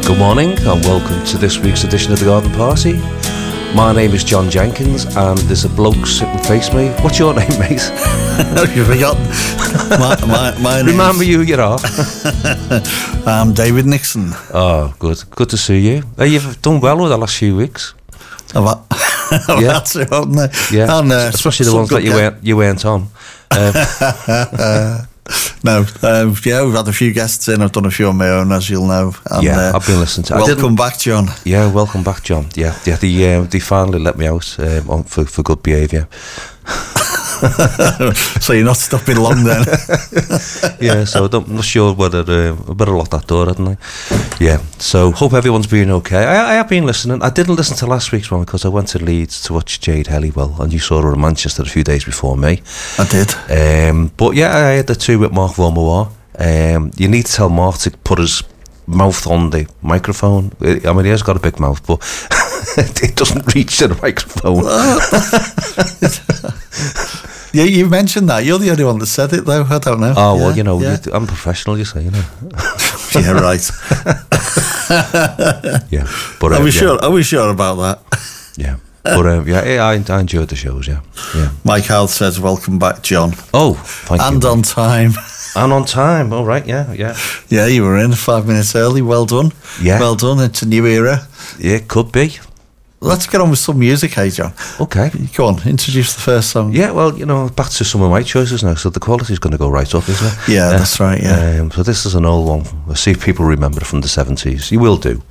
Good morning and welcome to this week's edition of the Garden Party. My name is John Jenkins and there's a bloke sitting face me. What's your name, mate? You've forgotten. My name. Remember who you are? I'm David Nixon. Oh, good. Good to see you. You've done well over the last few weeks. Yeah. That's it, haven't I? Yeah, And, especially the ones that you weren't on. No, we've had a few guests in. I've done a few on my own, as you'll know. And, I've been listening to. Welcome back, John. Yeah, welcome back, John. Yeah. They finally let me out for good behaviour. So you're not stopping long then. Yeah, so I'm not sure whether I better lock that door, hadn't I? Yeah, so hope everyone's been okay. I have been listening. I didn't listen to last week's one because I went to Leeds to watch Jade Helliwell, and you saw her in Manchester a few days before me. I did. But yeah, I had the two with Mark Vormoir. You need to tell Mark to put his mouth on the microphone. I mean, he has got a big mouth, but it doesn't reach to the microphone. Yeah, you mentioned that. You're the only one that said it, though. I don't know. Oh, well, I'm professional, you say, Yeah, right. Yeah, but Are we sure about that? Yeah, but I enjoyed the shows. Yeah. Mike Howard says, "Welcome back, John." Oh, thank you. And on time. And on time. All right. Yeah. Yeah, you were in 5 minutes early. Well done. Yeah. Well done. It's a new era. Yeah, it could be. Let's get on with some music, hey, John. Okay. Go on, introduce the first song. Yeah, well, back to some of my choices now, so the quality's going to go right up, isn't it? Yeah, that's right, yeah. So this is an old one. We'll see if people remember it from the 70s. You will do.